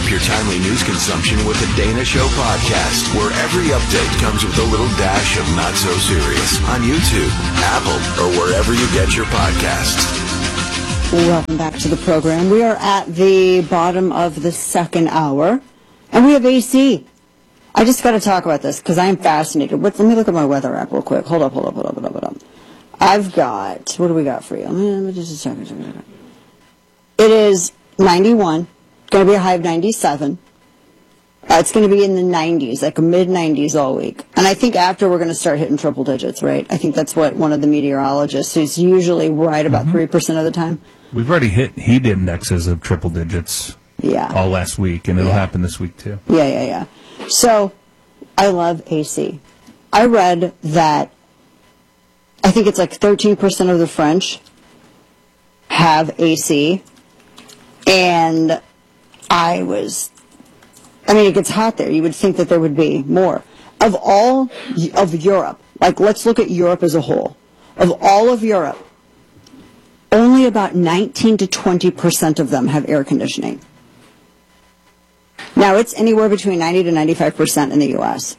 up your timely news consumption with the Dana Show podcast, where every update comes with a little dash of not so serious on YouTube, Apple, or wherever you get your podcasts. Welcome back to the program. We are at the bottom of the second hour, and we have AC. I just got to talk about this because I am fascinated. Let me look at my weather app real quick. Hold up. I've got, what do we got for you? Just a second. It is 91, going to be a high of 97. It's going to be in the 90s, like a mid-90s all week. And I think after we're going to start hitting triple digits, right? I think that's what one of the meteorologists, who's usually right about 3% of the time. We've already hit heat indexes of triple digits all last week, and it'll happen this week too. Yeah. So, I love AC. I read that I think it's like 13% of the French have AC, and it gets hot there. You would think that there would be more. Of all of Europe, like let's look at Europe as a whole. Of all of Europe, only about 19 to 20% of them have air conditioning. Now, it's anywhere between 90 to 95% in the U.S.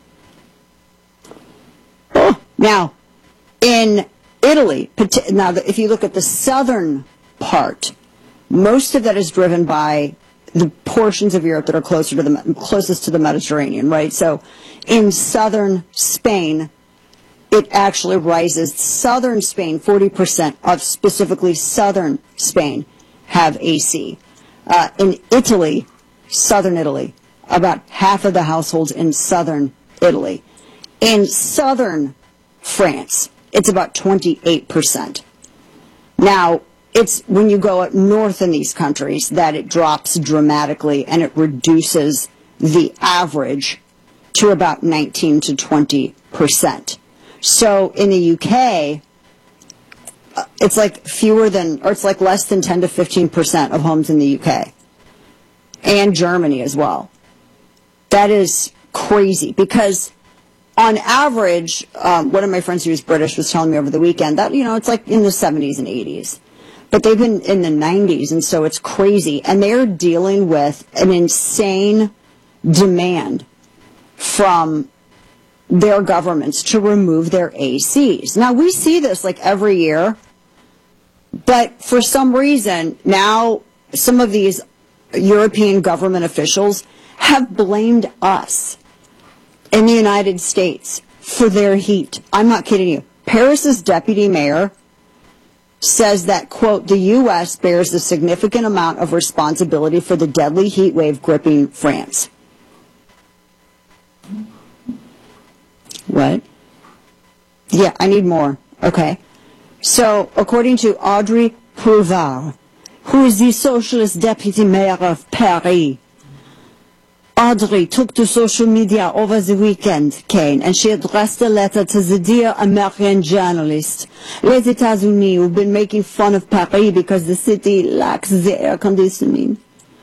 Now, in Italy, if you look at the southern part, most of that is driven by the portions of Europe that are closest to the Mediterranean, right? So in southern Spain, it actually rises. Southern Spain, 40% of specifically southern Spain have AC. In Italy, southern Italy, about half of the households in southern Italy. In southern France, it's about 28%. Now, it's when you go up north in these countries that it drops dramatically and it reduces the average to about 19 to 20%. So in the UK, it's like it's like less than 10 to 15% of homes in the UK. And Germany as well. That is crazy because on average, one of my friends who's British was telling me over the weekend that, it's like in the 70s and 80s. But they've been in the 90s, and so it's crazy. And they're dealing with an insane demand from their governments to remove their ACs. Now, we see this like every year, but for some reason, now some of these European government officials have blamed us in the United States for their heat. I'm not kidding you. Paris's deputy mayor says that, quote, the U.S. bears a significant amount of responsibility for the deadly heat wave gripping France. What? Yeah, I need more. Okay. So, according to Audrey Pulvar, who is the socialist deputy mayor of Paris, Audrey took to social media over the weekend, Kane, and she addressed a letter to the dear American journalists, Les États-Unis, who've been making fun of Paris because the city lacks the air conditioning.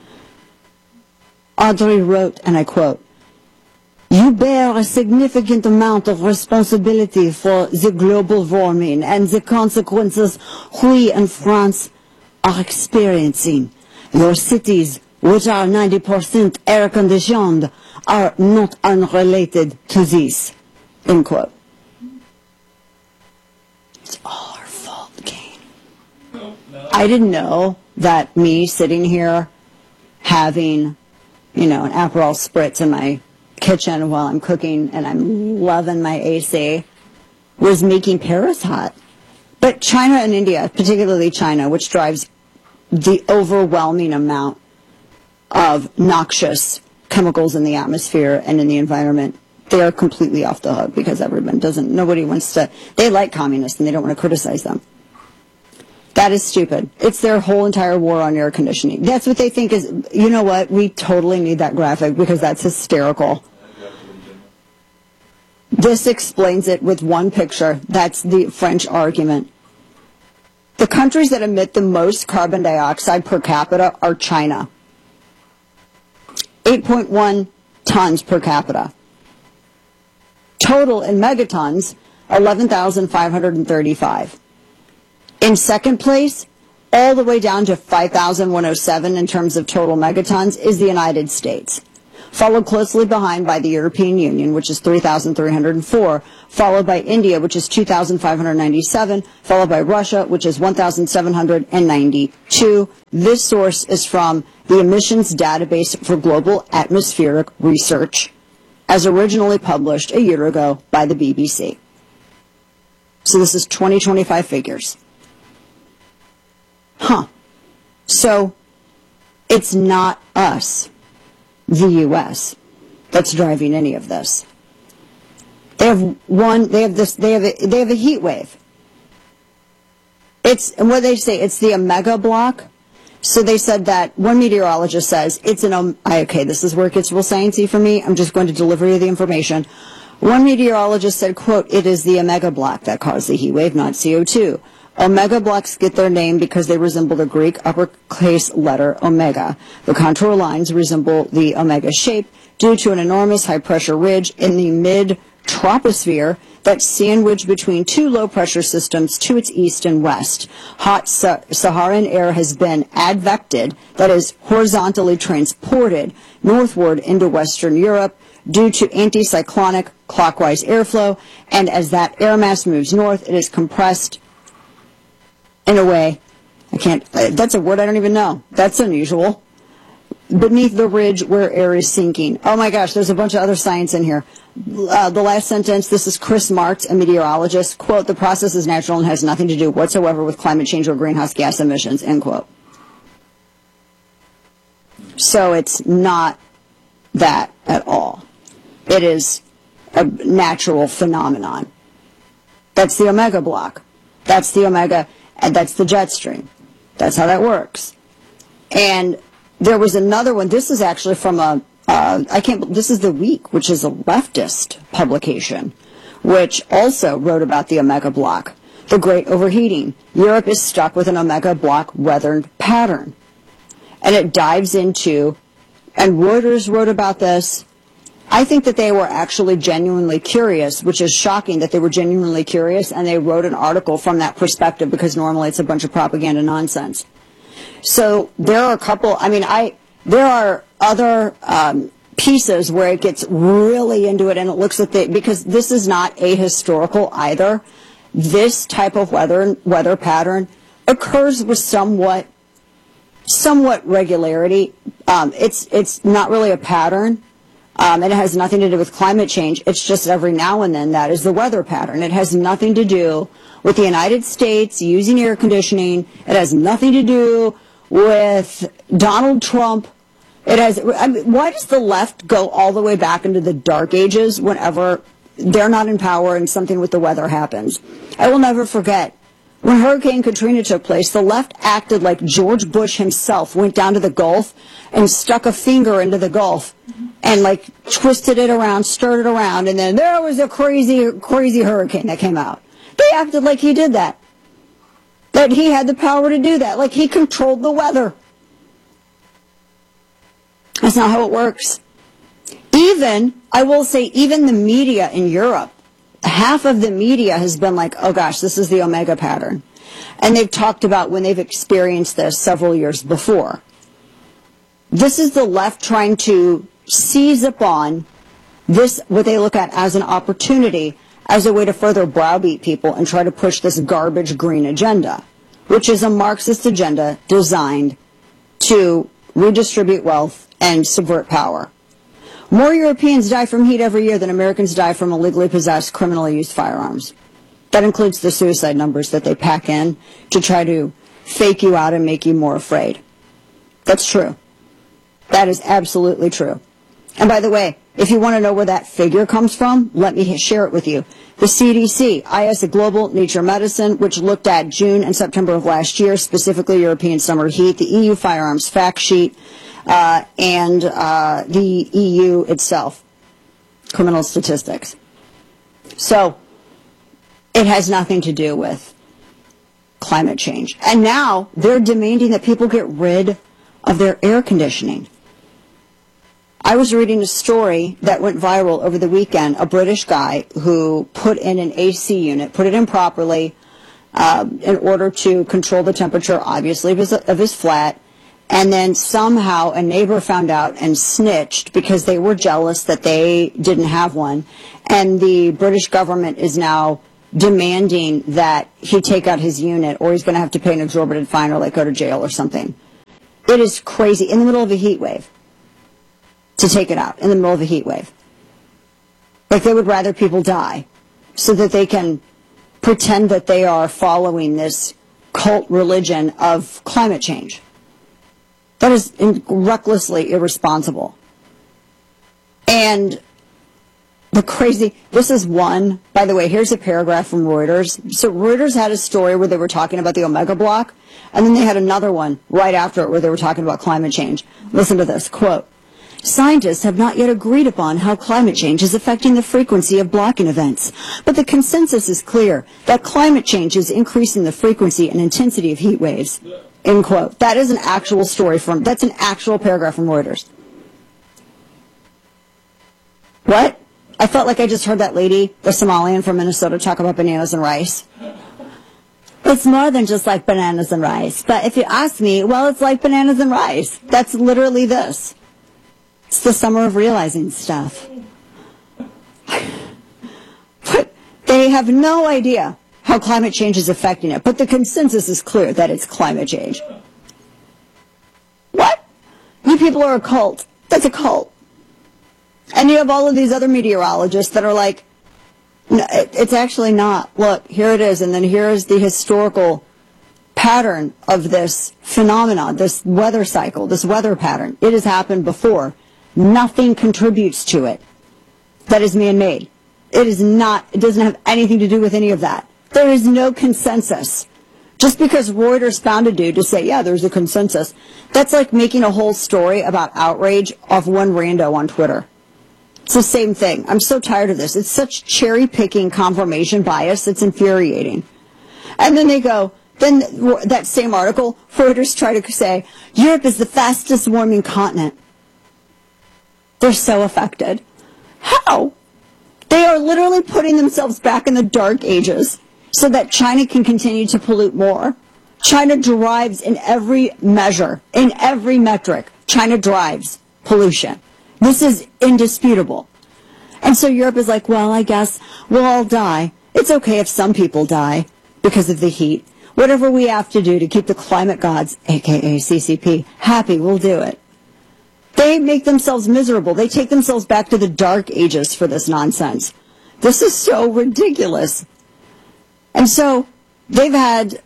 Audrey wrote, and I quote, "You bear a significant amount of responsibility for the global warming and the consequences we in France are experiencing. Your cities, which are 90% air-conditioned, are not unrelated to this," end quote. It's all our fault, Kane. I didn't know that me sitting here having, an Aperol Spritz in my kitchen while I'm cooking and I'm loving my AC was making Paris hot. But China and India, particularly China, which drives the overwhelming amount of noxious chemicals in the atmosphere and in the environment, they are completely off the hook because nobody wants to, they like communists and they don't want to criticize them. That is stupid. It's their whole entire war on air conditioning. That's what they think is, you know what, we totally need that graphic because that's hysterical. This explains it with one picture. That's the French argument. The countries that emit the most carbon dioxide per capita are China. 8.1 tons per capita. Total in megatons, 11,535. In second place, all the way down to 5,107 in terms of total megatons is the United States, followed closely behind by the European Union, which is 3,304, followed by India, which is 2,597, followed by Russia, which is 1,792. This source is from the Emissions Database for Global Atmospheric Research, as originally published a year ago by the BBC. So this is 2025 figures. So it's not us, the U.S., that's driving any of this. They have a heat wave. And what they say, it's the Omega block. So they said that one meteorologist says it's okay, this is where it gets real sciencey for me. I'm just going to deliver you the information. One meteorologist said, quote, "It is the Omega block that caused the heat wave, not CO2. Omega blocks get their name because they resemble the Greek uppercase letter omega. The contour lines resemble the omega shape due to an enormous high-pressure ridge in the mid-troposphere that's sandwiched between two low-pressure systems to its east and west. Hot Saharan air has been advected, that is, horizontally transported northward into Western Europe due to anticyclonic clockwise airflow, and as that air mass moves north, it is compressed in a way, that's a word I don't even know. That's unusual. Beneath the ridge where air is sinking." Oh my gosh, there's a bunch of other science in here. The last sentence, this is Chris Martz, a meteorologist. Quote, "The process is natural and has nothing to do whatsoever with climate change or greenhouse gas emissions," end quote. So it's not that at all. It is a natural phenomenon. That's the Omega block. That's the Omega, and that's the jet stream. That's how that works. And there was another one. This is actually from this is The Week, which is a leftist publication, which also wrote about the Omega block, the great overheating. Europe is stuck with an Omega block weather pattern. And it dives into, and Reuters wrote about this. I think that they were actually genuinely curious, which is shocking that they were genuinely curious, and they wrote an article from that perspective because normally it's a bunch of propaganda nonsense. So there are a couple, there are other pieces where it gets really into it and it looks at because this is not ahistorical either. This type of weather pattern occurs with somewhat regularity. It's not really a pattern. It has nothing to do with climate change. It's just every now and then that is the weather pattern. It has nothing to do with the United States using air conditioning. It has nothing to do with Donald Trump. Why does the left go all the way back into the dark ages whenever they're not in power and something with the weather happens? I will never forget. When Hurricane Katrina took place, the left acted like George Bush himself went down to the Gulf and stuck a finger into the Gulf and twisted it around, stirred it around, and then there was a crazy, crazy hurricane that came out. They acted like he did that. That he had the power to do that, like he controlled the weather. That's not how it works. I will say, even the media in Europe, half of the media has been like, oh gosh, this is the Omega pattern. And they've talked about when they've experienced this several years before. This is the left trying to seize upon this, what they look at as an opportunity, as a way to further browbeat people and try to push this garbage green agenda, which is a Marxist agenda designed to redistribute wealth and subvert power. More Europeans die from heat every year than Americans die from illegally possessed, criminally used firearms. That includes the suicide numbers that they pack in to try to fake you out and make you more afraid. That's true. That is absolutely true. And by the way, if you want to know where that figure comes from, let me share it with you. The CDC, IS Global Nature Medicine, which looked at June and September of last year, specifically European summer heat, the EU firearms fact sheet, and the EU itself, criminal statistics. So it has nothing to do with climate change. And now they're demanding that people get rid of their air conditioning. I was reading a story that went viral over the weekend, a British guy who put in an AC unit, put it in properly, in order to control the temperature, obviously, of his flat. And then somehow a neighbor found out and snitched because they were jealous that they didn't have one. And the British government is now demanding that he take out his unit, or he's going to have to pay an exorbitant fine or go to jail or something. It is crazy in the middle of a heat wave to take it out in the middle of a heat wave. They would rather people die so that they can pretend that they are following this cult religion of climate change. That is recklessly irresponsible. And this is one, by the way, here's a paragraph from Reuters. So Reuters had a story where they were talking about the Omega block, and then they had another one right after it where they were talking about climate change. Listen to this, quote, "Scientists have not yet agreed upon how climate change is affecting the frequency of blocking events, but the consensus is clear that climate change is increasing the frequency and intensity of heat waves." End quote. That is an actual story that's an actual paragraph from Reuters. What? I felt like I just heard that lady, the Somalian from Minnesota, talk about bananas and rice. It's more than just like bananas and rice. But if you ask me, well, it's like bananas and rice. That's literally this. It's the summer of realizing stuff. But they have no idea how climate change is affecting it. But the consensus is clear that it's climate change. What? You people are a cult. That's a cult. And you have all of these other meteorologists that are like, no, it's actually not. Look, here it is. And then here is the historical pattern of this phenomenon, this weather cycle, this weather pattern. It has happened before. Nothing contributes to it that is man-made. It doesn't have anything to do with any of that. There is no consensus. Just because Reuters found a dude to say, yeah, there's a consensus, that's like making a whole story about outrage off one rando on Twitter. It's the same thing. I'm so tired of this. It's such cherry-picking confirmation bias. It's infuriating. And then then that same article, Reuters try to say, Europe is the fastest warming continent. They're so affected. How? They are literally putting themselves back in the dark ages so that China can continue to pollute more. China drives in every measure, in every metric. China drives pollution. This is indisputable. And so Europe is like, well, I guess we'll all die. It's okay if some people die because of the heat. Whatever we have to do to keep the climate gods, a.k.a. CCP, happy, we'll do it. They make themselves miserable. They take themselves back to the dark ages for this nonsense. This is so ridiculous. And so they've had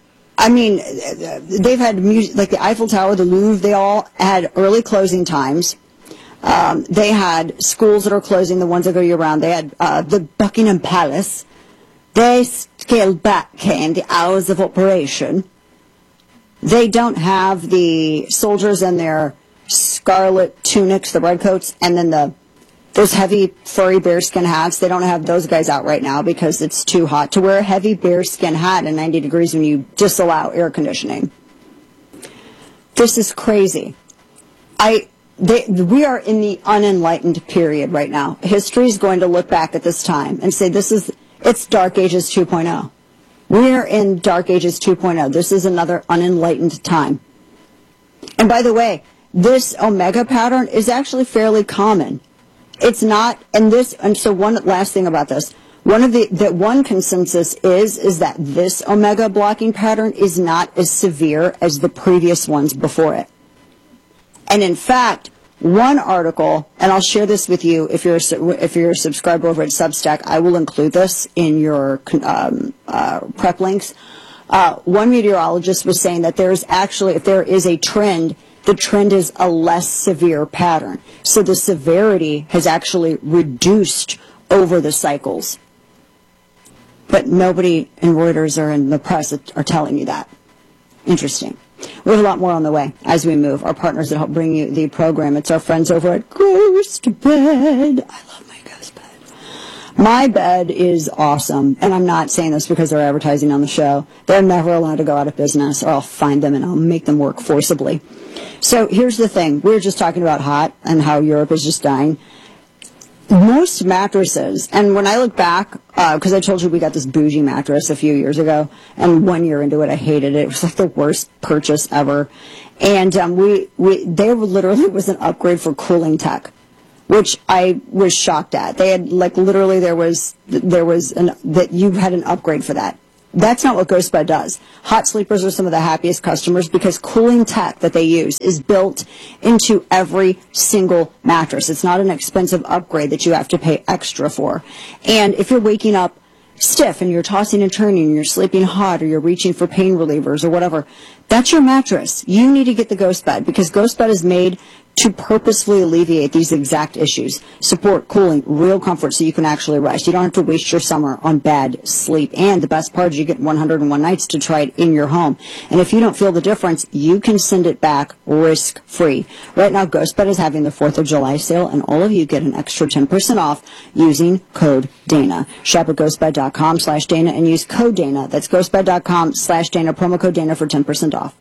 music, like the Eiffel Tower, the Louvre, they all had early closing times. They had schools that are closing, the ones that go year-round. They had the Buckingham Palace. They scaled back in the hours of operation. They don't have the soldiers in their scarlet tunics, the red coats, and then those heavy furry bearskin hats. They don't have those guys out right now because it's too hot to wear a heavy bearskin hat in 90 degrees when you disallow air conditioning. This is crazy. We are in the unenlightened period right now. History is going to look back at this time and say it's Dark Ages 2.0. We are in Dark Ages 2.0. This is another unenlightened time. And by the way, this Omega pattern is actually fairly common. It's not, and so one last thing about this. One consensus is that this Omega blocking pattern is not as severe as the previous ones before it. And in fact, one article, and I'll share this with you if you're a subscriber over at Substack, I will include this in your prep links. One meteorologist was saying that if there is a trend, the trend is a less severe pattern. So the severity has actually reduced over the cycles. But nobody in Reuters or in the press are telling you that. Interesting. We have a lot more on the way as we move. Our partners that help bring you the program. It's our friends over at Ghost Bed. I love my Ghost Bed. My bed is awesome. And I'm not saying this because they're advertising on the show. They're never allowed to go out of business, or I'll find them and I'll make them work forcibly. So here's the thing. We were just talking about hot and how Europe is just dying. Most mattresses, and when I look back, because I told you we got this bougie mattress a few years ago, and 1 year into it, I hated it. It was like the worst purchase ever. And there literally was an upgrade for cooling tech, which I was shocked at. They had, like, literally that you had an upgrade for that. That's not what GhostBed does. Hot sleepers are some of the happiest customers because cooling tech that they use is built into every single mattress. It's not an expensive upgrade that you have to pay extra for. And if you're waking up stiff and you're tossing and turning and you're sleeping hot or you're reaching for pain relievers or whatever, that's your mattress. You need to get the GhostBed because GhostBed is made to purposefully alleviate these exact issues. Support, cooling, real comfort so you can actually rest. You don't have to waste your summer on bad sleep. And the best part is you get 101 nights to try it in your home. And if you don't feel the difference, you can send it back risk-free. Right now, GhostBed is having the 4th of July sale, and all of you get an extra 10% off using code Dana. Shop at ghostbed.com/Dana and use code Dana. That's ghostbed.com/Dana, promo code Dana for 10% off.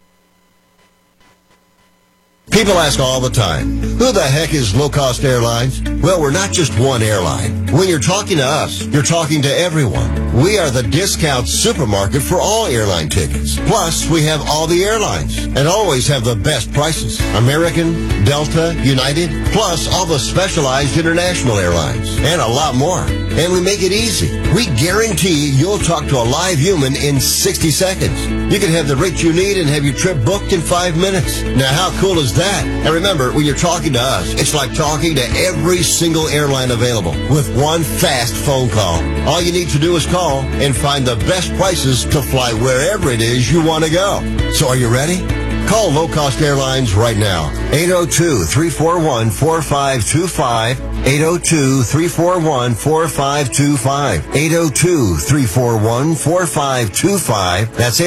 People ask all the time, who the heck is Low Cost Airlines? Well, we're not just one airline. When you're talking to us, you're talking to everyone. We are the discount supermarket for all airline tickets. Plus, we have all the airlines and always have the best prices. American, Delta, United, plus all the specialized international airlines and a lot more. And we make it easy. We guarantee you'll talk to a live human in 60 seconds. You can have the rate you need and have your trip booked in 5 minutes. Now, how cool is that? And remember, when you're talking to us, it's like talking to every single airline available with one fast phone call. All you need to do is call and find the best prices to fly wherever it is you want to go. So are you ready? Call Low Cost Airlines right now. 802-341-4525. 802-341-4525. 802-341-4525. That's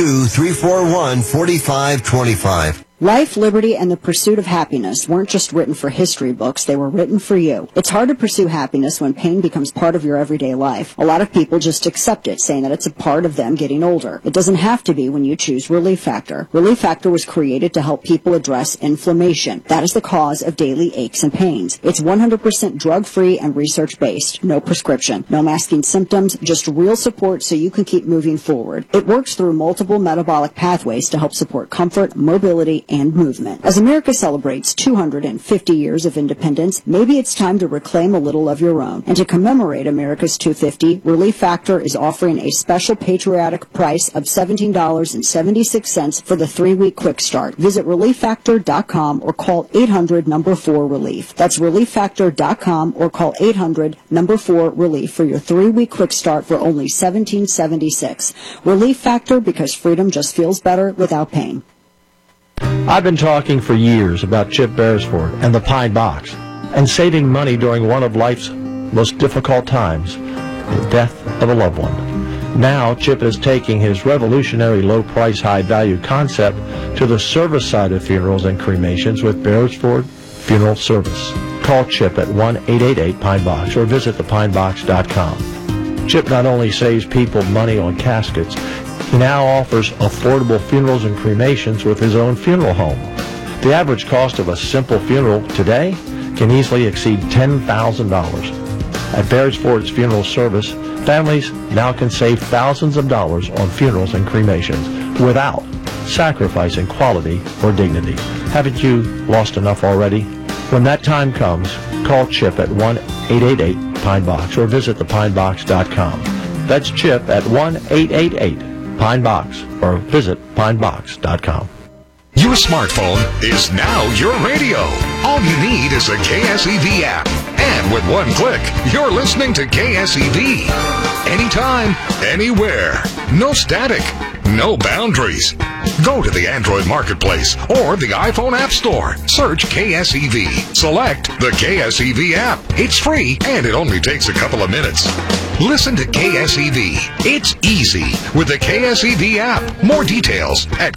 802-341-4525. Life, liberty, and the pursuit of happiness weren't just written for history books, they were written for you. It's hard to pursue happiness when pain becomes part of your everyday life. A lot of people just accept it, saying that it's a part of them getting older. It doesn't have to be when you choose Relief Factor. Relief Factor was created to help people address inflammation. That is the cause of daily aches and pains. It's 100% drug-free and research-based. No prescription, no masking symptoms, just real support so you can keep moving forward. It works through multiple metabolic pathways to help support comfort, mobility, and movement. As America celebrates 250 years of independence, maybe it's time to reclaim a little of your own. And to commemorate America's 250, Relief Factor is offering a special patriotic price of $17.76 for the 3-week quick start. Visit ReliefFactor.com or call 800-4RELIEF. That's ReliefFactor.com or call 800-4RELIEF for your 3-week quick start for only $17.76. Relief Factor, because freedom just feels better without pain. I've been talking for years about Chip Beresford and the Pine Box and saving money during one of life's most difficult times, the death of a loved one. Now Chip is taking his revolutionary low-price, high-value concept to the service side of funerals and cremations with Beresford Funeral Service. Call Chip at 1-888-PINE-BOX or visit thepinebox.com. Chip not only saves people money on caskets, he now offers affordable funerals and cremations with his own funeral home. The average cost of a simple funeral today can easily exceed $10,000. At Beresford's Funeral Service, families now can save thousands of dollars on funerals and cremations without sacrificing quality or dignity. Haven't you lost enough already? When that time comes, call Chip at 1-888-PINE-BOX or visit thepinebox.com. That's Chip at 1-888-PINE-BOX or visit pinebox.com. Your smartphone is now your radio. All you need is a KSEV app. And with one click, you're listening to KSEV. Anytime, anywhere. No static, no boundaries. Go to the Android Marketplace or the iPhone App Store. Search KSEV. Select the KSEV app. It's free and it only takes a couple of minutes. Listen to KSEV. It's easy with the KSEV app. More details at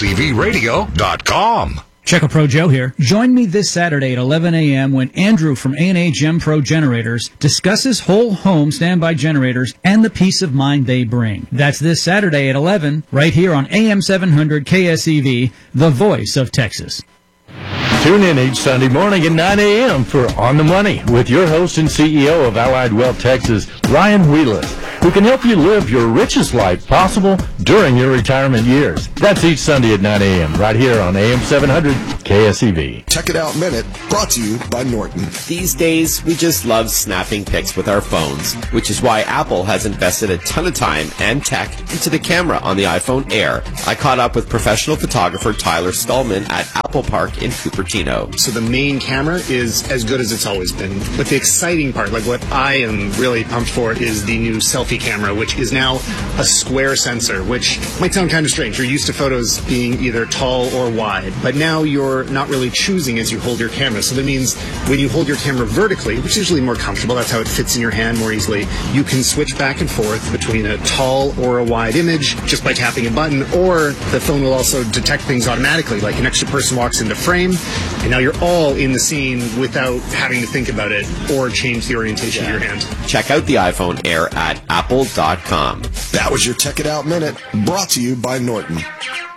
ksevradio.com. Checo Pro Joe here. Join me this Saturday at 11 a.m. when Andrew from A&A Gem Pro Generators discusses whole home standby generators and the peace of mind they bring. That's this Saturday at 11, right here on AM 700 KSEV, the voice of Texas. Tune in each Sunday morning at 9 a.m. for On the Money with your host and CEO of Allied Wealth Texas, Ryan Wheelis, who can help you live your richest life possible during your retirement years. That's each Sunday at 9 a.m. right here on AM 700 KSEV. Check It Out Minute, brought to you by Norton. These days, we just love snapping pics with our phones, which is why Apple has invested a ton of time and tech into the camera on the iPhone Air. I caught up with professional photographer Tyler Stallman at Apple Park in Cupertino. So the main camera is as good as it's always been. But the exciting part, like what I am really pumped for, is the new selfie camera, which is now a square sensor, which might sound kind of strange. You're used to photos being either tall or wide, but now you're not really choosing as you hold your camera. So that means when you hold your camera vertically, which is usually more comfortable, that's how it fits in your hand more easily, you can switch back and forth between a tall or a wide image just by tapping a button, or the phone will also detect things automatically, like an extra person walks into frame, and now you're all in the scene without having to think about it or change the orientation of your hand. Check out the iPhone Air at apple.com. That was your Check It Out Minute, brought to you by Norton.